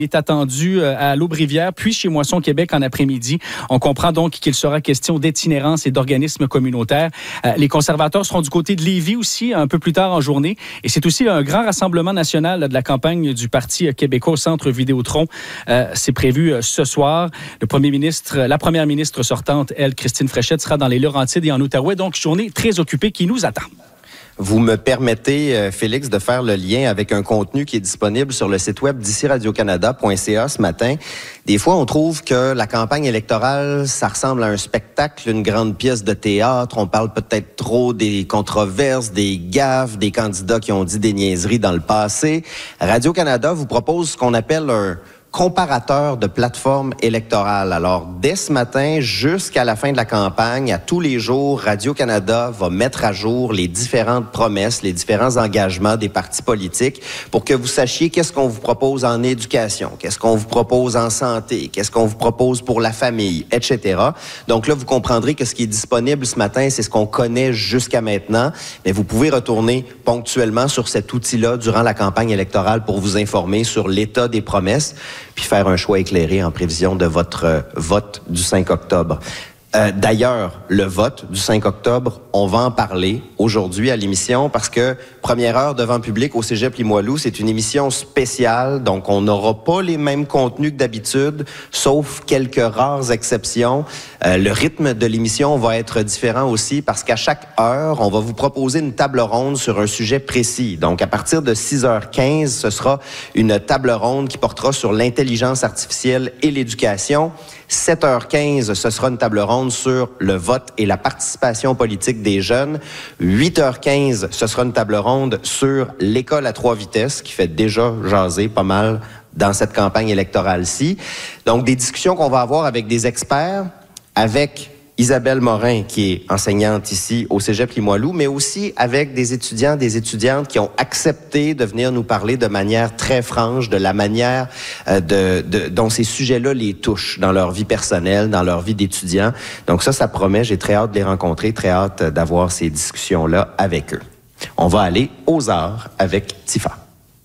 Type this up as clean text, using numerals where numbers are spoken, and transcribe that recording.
Il est attendu à l'Aube-Rivière, puis chez Moisson Québec en après-midi. On comprend donc qu'il sera question d'itinérance et d'organismes communautaires. Les conservateurs seront du côté de Lévis aussi, un peu plus tard en journée. Et c'est aussi un grand rassemblement national de la campagne du Parti québécois au Centre Vidéotron. C'est prévu ce soir. La première ministre sortante, elle, Christine Fréchette, sera dans les Laurentides et en Outaouais. Donc, journée très occupée qui nous attend. Vous me permettez, Félix, de faire le lien avec un contenu qui est disponible sur le site web d'ici radiocanada.ca ce matin. Des fois, on trouve que la campagne électorale, ça ressemble à un spectacle, une grande pièce de théâtre. On parle peut-être trop des controverses, des gaffes, des candidats qui ont dit des niaiseries dans le passé. Radio-Canada vous propose ce qu'on appelle un comparateur de plateformes électorales. Alors, dès ce matin jusqu'à la fin de la campagne, à tous les jours, Radio-Canada va mettre à jour les différentes promesses, les différents engagements des partis politiques pour que vous sachiez qu'est-ce qu'on vous propose en éducation, qu'est-ce qu'on vous propose en santé, qu'est-ce qu'on vous propose pour la famille, etc. Donc là, vous comprendrez que ce qui est disponible ce matin, c'est ce qu'on connaît jusqu'à maintenant, mais vous pouvez retourner ponctuellement sur cet outil-là durant la campagne électorale pour vous informer sur l'état des promesses, puis faire un choix éclairé en prévision de votre vote du 5 octobre. D'ailleurs, le vote du 5 octobre, on va en parler aujourd'hui à l'émission parce que Première heure devant public au Cégep Limoilou, c'est une émission spéciale, donc on n'aura pas les mêmes contenus que d'habitude, sauf quelques rares exceptions. Le rythme de l'émission va être différent aussi parce qu'à chaque heure, on va vous proposer une table ronde sur un sujet précis. Donc, à partir de 6h15, ce sera une table ronde qui portera sur l'intelligence artificielle et l'éducation. 7h15, ce sera une table ronde sur le vote et la participation politique des jeunes. 8h15, ce sera une table ronde sur l'école à 3 vitesses, qui fait déjà jaser pas mal dans cette campagne électorale-ci. Donc, des discussions qu'on va avoir avec des experts, avec Isabelle Morin, qui est enseignante ici au Cégep Limoilou, mais aussi avec des étudiants, des étudiantes qui ont accepté de venir nous parler de manière très franche de la manière dont ces sujets-là les touchent dans leur vie personnelle, dans leur vie d'étudiant. Donc ça promet. J'ai très hâte de les rencontrer, très hâte d'avoir ces discussions-là avec eux. On va aller aux arts avec Tifa.